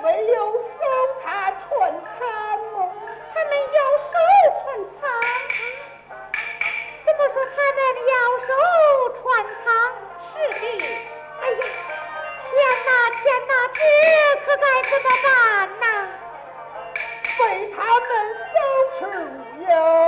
为有搜查传参么？ 他们要收传仓，怎么说他们要收传仓？ 是的。 哎呀，天哪天哪，这可该怎么办呐？ 被他们搜去呀！